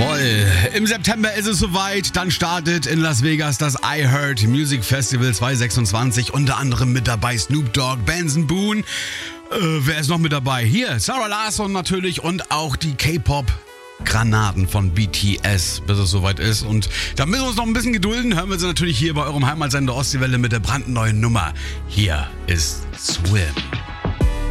Jawohl, im September ist es soweit, dann startet in Las Vegas das iHeart Music Festival 2026, unter anderem mit dabei Snoop Dogg, Benson Boone, wer ist noch mit dabei? Hier, Sarah Larsson natürlich und auch die K-Pop-Granaten von BTS, bis es soweit ist. Und da müssen wir uns noch ein bisschen gedulden, hören wir sie natürlich hier bei eurem Heimatsender Ostseewelle mit der brandneuen Nummer. Hier ist Swim.